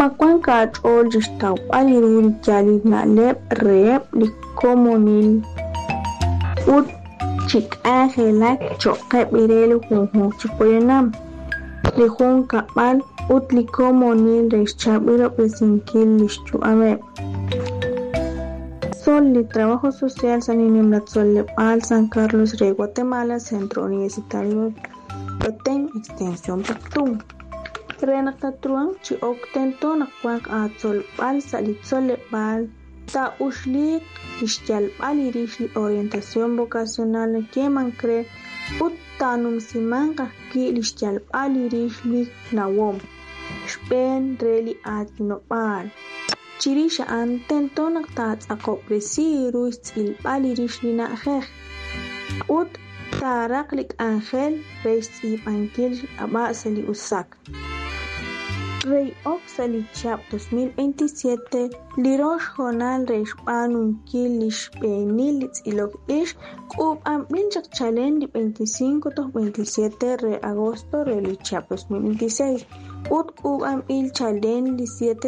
Macuanca achol jistau alirul jalid na lep rep likomonil ut chik angelak choqep irelu junjun chipoyanam lijun kapal ut likomonil reschabiro presinkil lishchu amep. Sol de Trabajo Social San Nimlatzollepal San Carlos de Guatemala Centro Universitario Petén Extensión Pactum. Renactatruan chi octento nacuac atzolpal salitzollepal ta ushlik lixyalpal irixli orientación vocacional queman cre ut tanum simanqa ki lixyalpal irixli nawom xpen reli atinopal chirisha antento naqtatz'aqopresi ruis tz'ilpal irixli na'jej ut taraqlik ángel reis tz'ib'ankil aba'sali usak. Rey Oxali Chap 2027 Lirosh Jonal Reish Panunkil Lishpenil Litzilok Ish Kub Amlinchak Challenge 25-27 de agosto Reli Chap 2026 Ut Kub Amil Challenge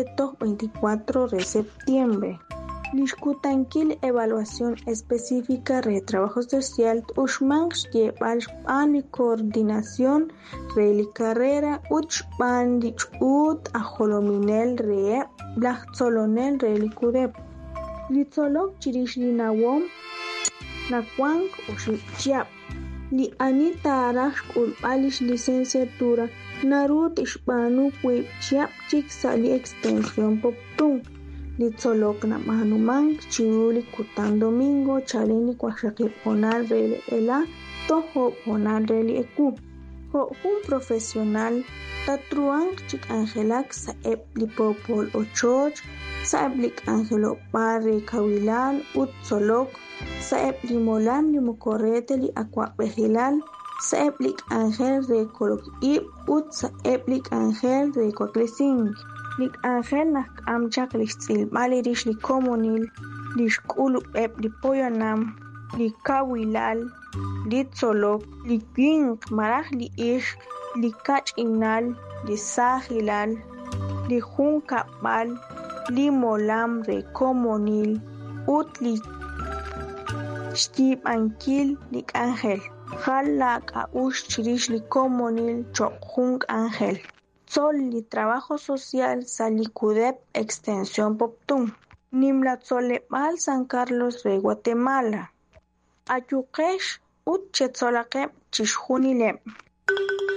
7-24 de septiembre. Lishkutankil evaluación específica de trabajo social Ushmanx Yebal Shpani coordinación Reli carrera Uchpan Lichut Ajolominel Re Blachzolonel Reli Kudep Litzolok Chirish Linawom Nakwang Ushipchiap Li Anita Arash Ulpalish licenciatura Narut Ishpanu Kwipchiap Chiksali extensión Poptung Litzolok na Mahanumang Chiuli Kutan Domingo Chaleni Kwashaki Ponal Reli Ela Toho Ponal Reli Eku un profesional Tatruang Chik Angelak Saeb Lipopol Ochoch Saeb Lik Angelo Parre Kawilal Utzolok Saeb Limolan Limokorete Li Aquapejilal Saeb Lik Angel Rekolok Ib Ut Saeb Lik Angel Rekwaklising Lik Angel Nak Amchak Lixtzil Malirish Likomonil Lishkulu Eb Lipoyanam Likawilal Litzolok Likwing Maraj Li Ish Likach Inal Lisahilal Lijun Kapal Limolam Rekomonil Utli Shtib Ankil Lik Angel Jalak Aush Chirish Likomonil Chokjung Angel Sol Li Trabajo Social Salikudep Extensión Poptum Nimlatzollepal San Carlos de Guatemala Ayukesh Ut Chetzolakep Chishjunilep